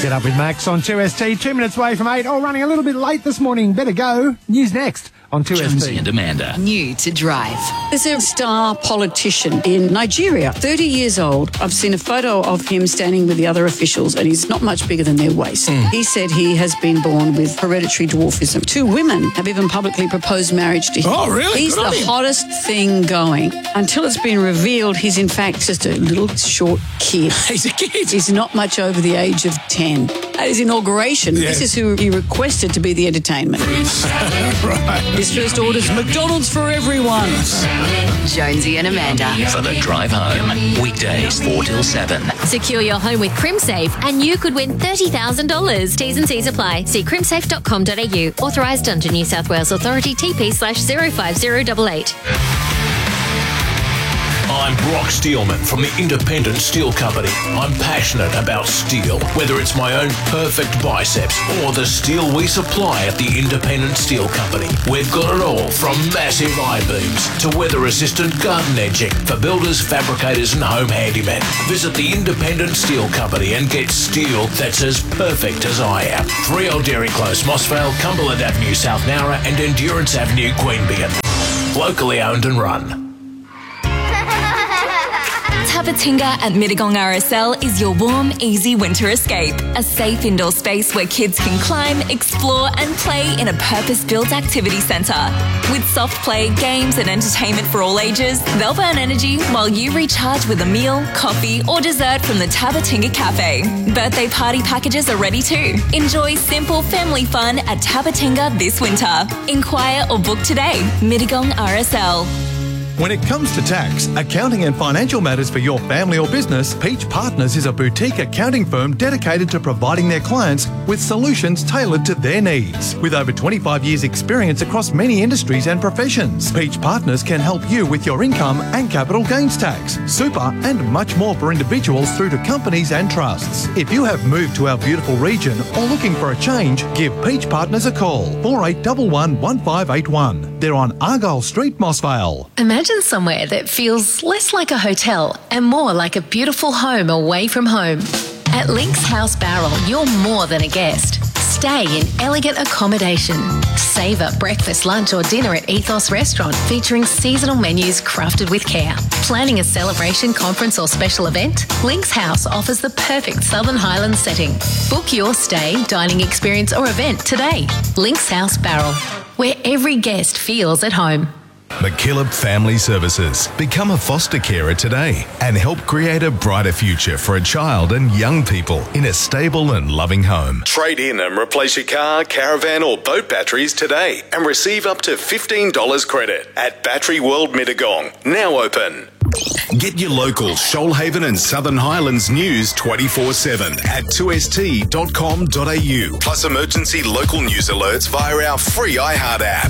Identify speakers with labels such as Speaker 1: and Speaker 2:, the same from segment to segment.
Speaker 1: Get up with Max on 2ST, 2 minutes away from 8. Oh, running a little bit late this morning. Better go. News next on 2ST.
Speaker 2: Jonesy and Amanda.
Speaker 3: New to drive.
Speaker 4: There's a star politician in Nigeria, 30 years old. I've seen a photo of him standing with the other officials, and he's not much bigger than their waist. He said he has been born with hereditary dwarfism. 2 women have even publicly proposed marriage to him.
Speaker 2: Oh, really?
Speaker 4: He's the hottest thing going. Until it's been revealed, he's in fact just a little short kid.
Speaker 2: He's a kid.
Speaker 4: He's not much over the age of 10. At his inauguration, this is who he requested to be the entertainment.
Speaker 2: Right.
Speaker 4: His first order's McDonald's for everyone.
Speaker 3: Jonesy and Amanda.
Speaker 2: For the drive home. Weekdays 4 till 7.
Speaker 5: Secure your home with CrimSafe and you could win $30,000. T's and C's apply. See crimsafe.com.au. Authorised under New South Wales Authority TP/05088.
Speaker 6: I'm Brock Steelman from the Independent Steel Company. I'm passionate about steel, whether it's my own perfect biceps or the steel we supply at the Independent Steel Company. We've got it all from massive I-beams to weather-resistant garden edging for builders, fabricators and home handymen. Visit the Independent Steel Company and get steel that's as perfect as I am. 3 Old Dairy Close, Mossvale, Cumberland Avenue, South Nowra and Endurance Avenue, Queanbeyan. Locally owned and run.
Speaker 7: Tabatinga at Mittagong RSL is your warm, easy winter escape. A safe indoor space where kids can climb, explore and play in a purpose-built activity centre. With soft play, games and entertainment for all ages, they'll burn energy while you recharge with a meal, coffee or dessert from the Tabatinga Cafe. Birthday party packages are ready too. Enjoy simple family fun at Tabatinga this winter. Inquire or book today. Mittagong RSL.
Speaker 8: When it comes to tax, accounting and financial matters for your family or business, Peach Partners is a boutique accounting firm dedicated to providing their clients with solutions tailored to their needs. With over 25 years experience across many industries and professions, Peach Partners can help you with your income and capital gains tax, super and much more for individuals through to companies and trusts. If you have moved to our beautiful region or looking for a change, give Peach Partners a call, 4811 1581. They're on Argyle Street, Mossvale.
Speaker 9: Imagine somewhere that feels less like a hotel and more like a beautiful home away from home. At Links House Barrel, you're more than a guest. Stay in elegant accommodation. Savour breakfast, lunch or dinner at Ethos Restaurant featuring seasonal menus crafted with care. Planning a celebration, conference or special event? Links House offers the perfect Southern Highlands setting. Book your stay, dining experience or event today. Links House Barrel, where every guest feels at home.
Speaker 10: McKillop Family Services. Become a foster carer today and help create a brighter future for a child and young people in a stable and loving home.
Speaker 11: Trade in and replace your car, caravan or boat batteries today and receive up to $15 credit at Battery World Mittagong. Now open.
Speaker 10: Get your local Shoalhaven and Southern Highlands news 24/7 at 2st.com.au.
Speaker 11: Plus emergency local news alerts via our free iHeart app.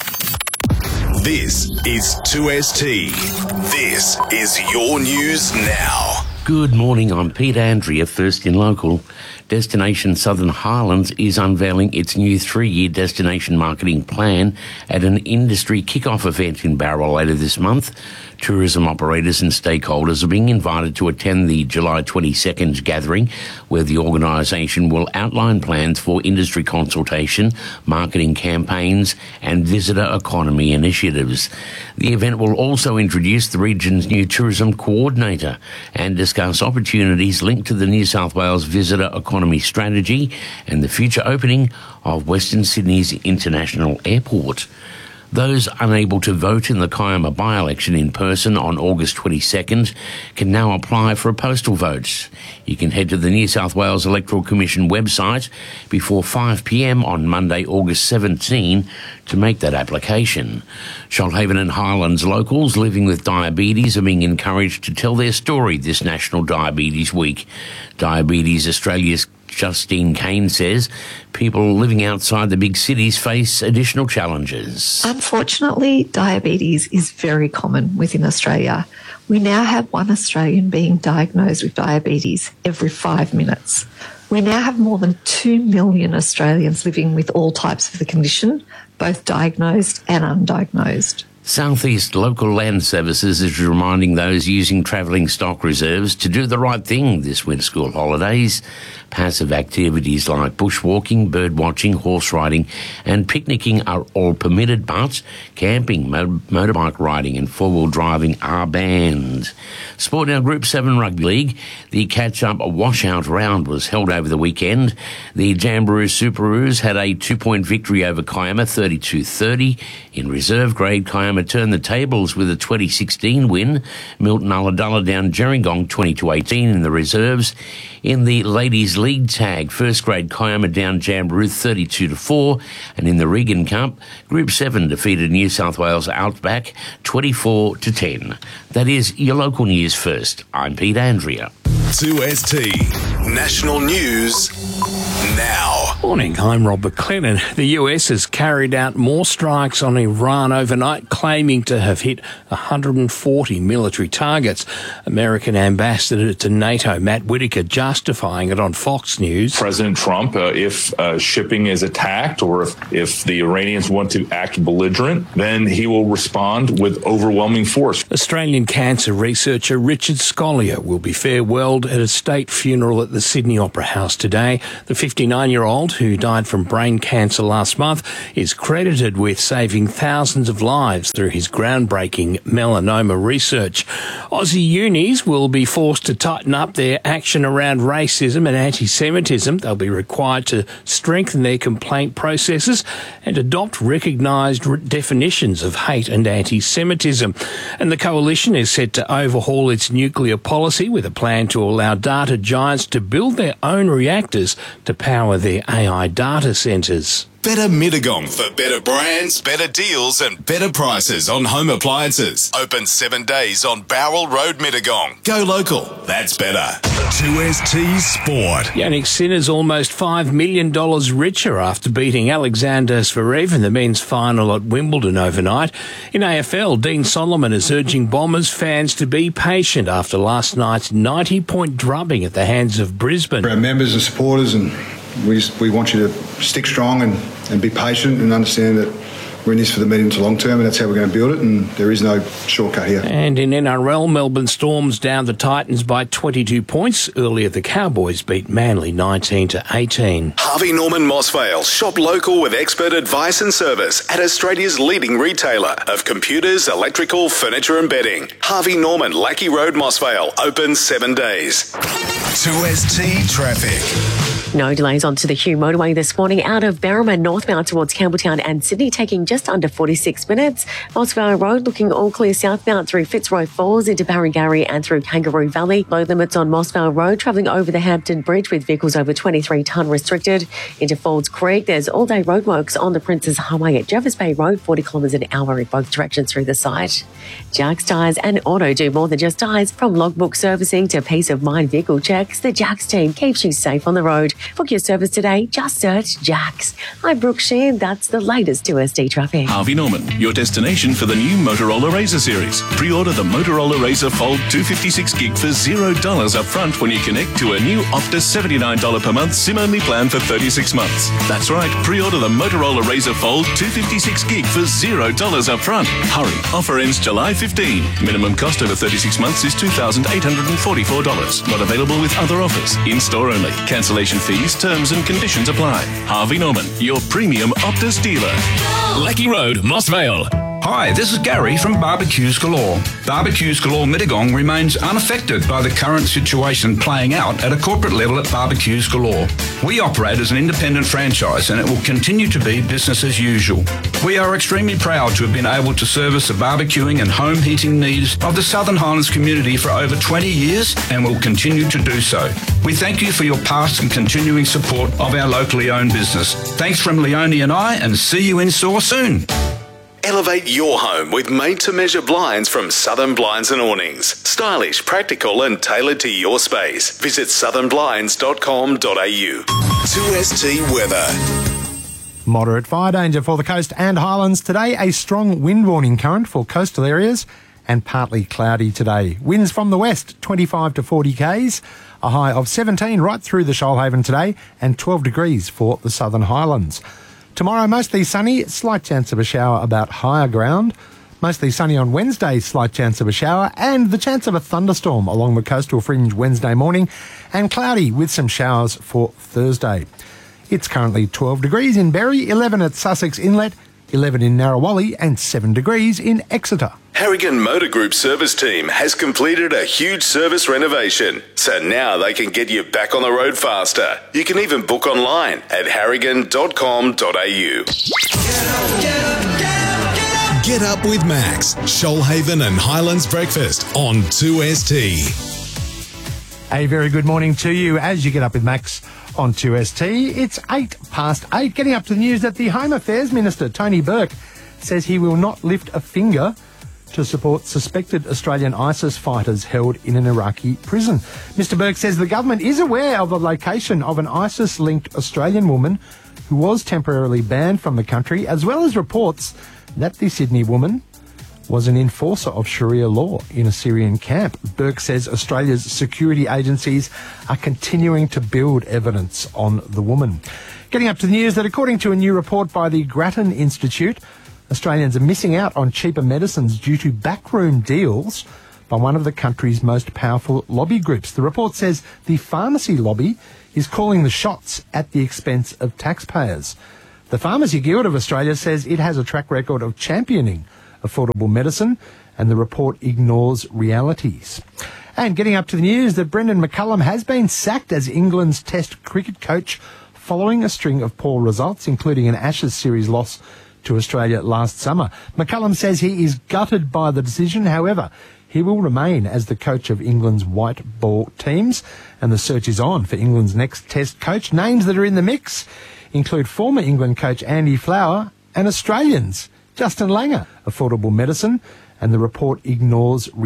Speaker 10: This is 2ST.
Speaker 11: This is your news now.
Speaker 12: Good morning, I'm Pete Andrea, First in Local. Destination Southern Highlands is unveiling its new 3-year destination marketing plan at an industry kick-off event in Barwell later this month. Tourism operators and stakeholders are being invited to attend the July 22nd gathering, where the organisation will outline plans for industry consultation, marketing campaigns and visitor economy initiatives. The event will also introduce the region's new tourism coordinator and discuss opportunities linked to the New South Wales Visitor Economy Strategy and the future opening of Western Sydney's International Airport. Those unable to vote in the Kiama by-election in person on August 22nd can now apply for a postal vote. You can head to the New South Wales Electoral Commission website before 5 p.m. on Monday, August 17 to make that application. Shoalhaven and Highlands locals living with diabetes are being encouraged to tell their story this National Diabetes Week. Diabetes Australia's Justine Kane says people living outside the big cities face additional challenges.
Speaker 13: Unfortunately, diabetes is very common within Australia. We now have one Australian being diagnosed with diabetes every 5 minutes. We now have more than 2 million Australians living with all types of the condition, both diagnosed and undiagnosed.
Speaker 12: Southeast Local Land Services is reminding those using travelling stock reserves to do the right thing this winter school holidays. Passive activities like bushwalking, bird watching, horse riding and picnicking are all permitted, but camping, motorbike riding and four-wheel driving are banned. Sport now, Group 7 Rugby League. The catch-up washout round was held over the weekend. The Jamboree Superoos had a 2-point victory over Kiama, 32-30. In reserve grade, Kiama turned the tables with a 2016 win. Milton Ulladulla down Gerringong 20-18 in the reserves. In the Ladies League tag, first grade Kiama down Jamboree 32-4, and in the Regan Cup, Group 7 defeated New South Wales Outback 24-10. That is your local news first. I'm Pete Andrea.
Speaker 11: 2ST National News now.
Speaker 14: Morning, I'm Rob McLennan. The US has carried out more strikes on Iran overnight, claiming to have hit 140 military targets. American Ambassador to NATO, Matt Whitaker, justifying it on Fox News.
Speaker 15: President Trump, if shipping is attacked or if the Iranians want to act belligerent, then he will respond with overwhelming force.
Speaker 14: Australian cancer researcher Richard Scolyer will be farewelled at a state funeral at the Sydney Opera House today. The 59-year-old, who died from brain cancer last month, is credited with saving thousands of lives through his groundbreaking melanoma research. Aussie unis will be forced to tighten up their action around racism and anti-Semitism. They'll be required to strengthen their complaint processes and adopt recognised definitions of hate and anti-Semitism. And the coalition is set to overhaul its nuclear policy with a plan to allow data giants to build their own reactors to power their AI data centres.
Speaker 11: Better Mittagong for better brands, better deals and better prices on home appliances. Open 7 days on Bowral Road, Mittagong. Go local. That's better. 2ST Sport.
Speaker 14: Yannick Sinner's almost $5 million richer after beating Alexander Zverev in the men's final at Wimbledon overnight. In AFL, Dean Solomon is urging Bombers fans to be patient after last night's 90-point drubbing at the hands of Brisbane.
Speaker 16: For our members and supporters, and we want you to stick strong and be patient and understand that we're in this for the medium to long term, and that's how we're going to build it, and there is no shortcut here.
Speaker 14: And in NRL, Melbourne Storms down the Titans by 22 points. Earlier, the Cowboys beat Manly 19-18.
Speaker 11: Harvey Norman Mossvale. Shop local with expert advice and service at Australia's leading retailer of computers, electrical, furniture and bedding. Harvey Norman, Lackey Road, Mossvale. Open 7 days. 2ST Traffic.
Speaker 17: No delays onto the Hugh motorway this morning out of Berrima northbound towards Campbelltown and Sydney, taking just under 46 minutes. Mossvale Road looking all clear southbound through Fitzroy Falls into Barrengarry and through Kangaroo Valley. Low limits on Mossvale Road, travelling over the Hampton Bridge with vehicles over 23 tonne restricted. Into Falls Creek, there's all-day roadworks on the Princes Highway at Jervis Bay Road, 40 kilometres an hour in both directions through the site. Jack's Tyres and Auto do more than just tyres. From logbook servicing to peace of mind vehicle checks, the Jack's team keeps you safe on the road. Book your service today. Just search Jack's. I'm Brooke Sheehan. That's the latest 2SD traffic.
Speaker 18: Harvey Norman, your destination for the new Motorola Razr series. Pre-order the Motorola Razr Fold 256 gig for $0 up front when you connect to a new Optus $79 per month SIM-only plan for 36 months. That's right. Pre-order the Motorola Razr Fold 256 gig for $0 up front. Hurry. Offer ends July 15. Minimum cost over 36 months is $2,844. Not available with other offers. In-store only. Cancellation fees, terms and conditions apply. Harvey Norman, your premium Optus dealer.
Speaker 2: Lackey Road, Mossvale.
Speaker 19: Hi, this is Gary from Barbecues Galore. Barbecues Galore Mittagong remains unaffected by the current situation playing out at a corporate level at Barbecues Galore. We operate as an independent franchise and it will continue to be business as usual. We are extremely proud to have been able to service the barbecuing and home heating needs of the Southern Highlands community for over 20 years and will continue to do so. We thank you for your past and continuing support of our locally owned business. Thanks from Leone and I, and see you in store soon.
Speaker 11: Elevate your home with made-to-measure blinds from Southern Blinds and Awnings. Stylish, practical and tailored to your space. Visit southernblinds.com.au. 2ST Weather.
Speaker 1: Moderate fire danger for the coast and highlands today. A strong wind warning current for coastal areas and partly cloudy today. Winds from the west, 25 to 40 k's. A high of 17 right through the Shoalhaven today and 12 degrees for the southern highlands. Tomorrow, mostly sunny, slight chance of a shower about higher ground. Mostly sunny on Wednesday, slight chance of a shower, and the chance of a thunderstorm along the coastal fringe Wednesday morning, and cloudy with some showers for Thursday. It's currently 12 degrees in Berry, 11 at Sussex Inlet, 11 in Narrawali, and 7 degrees in Exeter.
Speaker 11: Harrigan Motor Group service team has completed a huge service renovation, so now they can get you back on the road faster. You can even book online at harrigan.com.au.
Speaker 10: Get up with Max, Shoalhaven and Highlands Breakfast on 2ST.
Speaker 1: A very good morning to you as you get up with Max on 2ST. It's 8:08. Getting up to the news that the Home Affairs Minister, Tony Burke, says he will not lift a finger to support suspected Australian ISIS fighters held in an Iraqi prison. Mr Burke says the government is aware of the location of an ISIS-linked Australian woman who was temporarily banned from the country, as well as reports that the Sydney woman was an enforcer of Sharia law in a Syrian camp. Burke says Australia's security agencies are continuing to build evidence on the woman. Getting up to the news that according to a new report by the Grattan Institute, Australians are missing out on cheaper medicines due to backroom deals by one of the country's most powerful lobby groups. The report says the pharmacy lobby is calling the shots at the expense of taxpayers. The Pharmacy Guild of Australia says it has a track record of championing affordable medicine, and the report ignores realities. And getting up to the news that Brendan McCullum has been sacked as England's Test cricket coach following a string of poor results, including an Ashes series loss to Australia last summer. McCullum says he is gutted by the decision. However, he will remain as the coach of England's white ball teams, and the search is on for England's next Test coach. Names that are in the mix include former England coach Andy Flower and Australians Justin Langer. Affordable medicine, and the report ignores